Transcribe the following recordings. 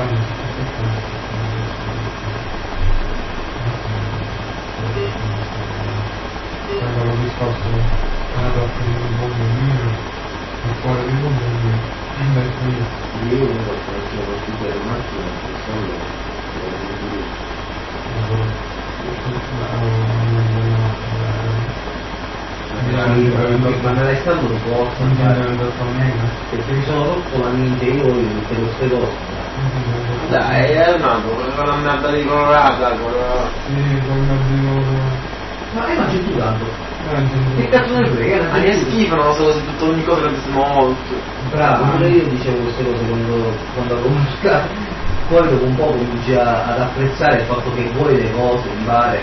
L'ho disposto una doppia di un bambino, il cuore di un bambino, detto io. Io non ho fatto una super macchina, ma me l'hai stato un po' perché mi sono rotto la mente io di tutte queste cose. Dai, è un altro, con la merda di colorata, Sì, con il bambino. Ma c'è tu tanto? Che cazzo ne frega? Ma che schifo, non so se tutto ogni cosa che si muove. Bravo, pure io dicevo queste cose quando avevo musica. Poi dopo un po' cominci ad apprezzare il fatto che vuoi le cose, impari,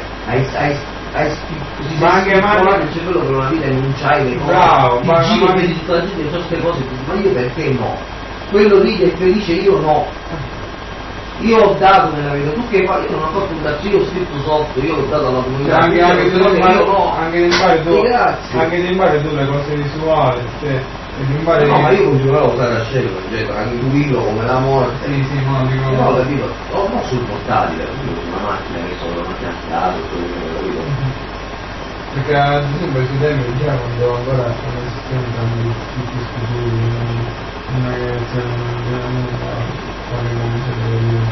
Ma anche il cervello per una vita e non c'hai le cose. Bravo, ma vedi tutta la gente che fa queste cose, ma io perché no? Quello lì che è felice, io no. Io ho dato nella vita, tu che fai? Io non ho fatto un cazzo, io ho scritto sotto, io l'ho dato alla comunità. Anche se no. Anche di impari tu le cose visuali, cioè, no, ma io continuerò a usare la scena, cioè, anche tu vivo come la morte. Sì, ma dico. No, capito? Non sul portatile, una macchina che sono una macchina a caso, capito? Perché ad esempio sui temi già quando ancora non esistevano tanti studi, non è che c'è nulla fare come se devo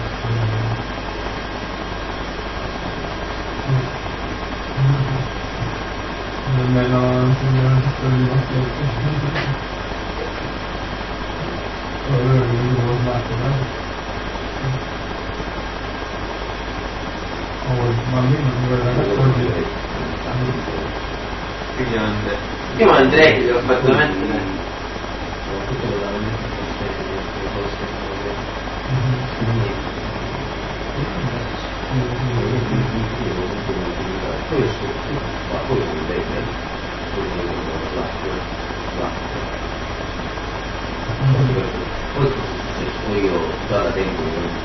nemmeno non si deve di macchina. Allora che dico smart, no? Oh, il bambino quel ragazzo oggi Che grande. Io andrei, che ho fatto mettere. Poi io già da tempo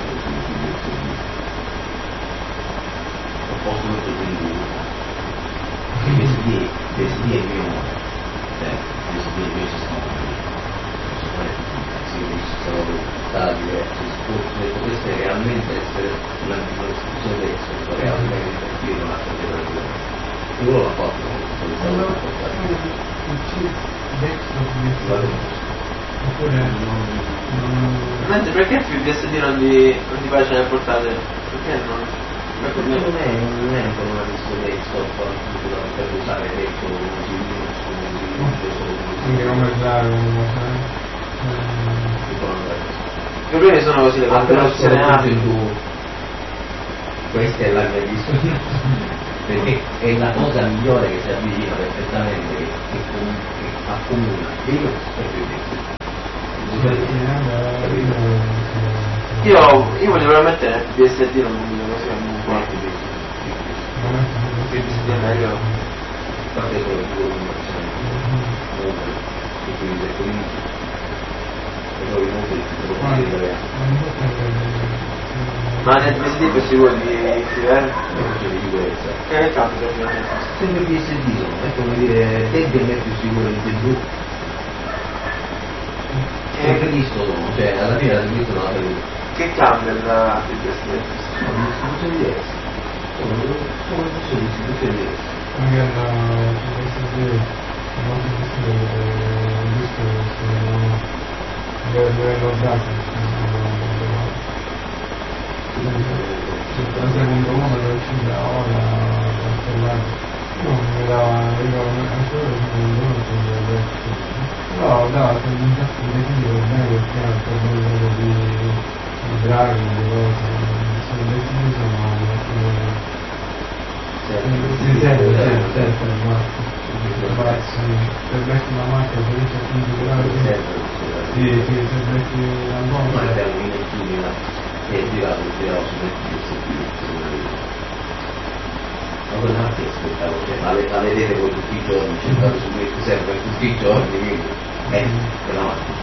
ho posto molto quindi PSD è il mio amore, cioè PSD è il mio sistema, questo è realmente essere una discussione adesso, realmente io non ho io l'ho fatto, Mentre perché il PSD non ti piace nel portatile? Perché non? Perché non è ancora una questione di stop per usare detto anche come usare I problemi sono così, le controllazioni questa è la mia visione perché è la cosa migliore che si avvicina perfettamente che accomuna io io voglio veramente il PSD non mi dico così un po'. Il PSD è meglio. parte solo il tuo e quindi se cominci e poi inoltre ma nel PSD per sicuro di scrivere? Che cazzo sempre PSD sono, è come dire Teddy è più sicuro di Gesù e Cristo sono, cioè alla fine la Cristo non la vedo. Che cambia il PSD? Sono istituzioni diverse, sono istituzioni diverse. anche alla PSD è molto difficile visto dove l'ho dato la seconda uomo dove ci da ora a parlare mi dava ancora però dava un cazzo di equilibrio per me perché era per quello di Draghi di cose sono deciso ma certo per becchi una macchina per il certo grado sì, se becchi una bomba ma abbiamo in alcuni che è girato su ma quello anche aspettavo, cioè, la vedete voi tutti i giorni, cercate su me sempre tutti i giorni, quindi, no.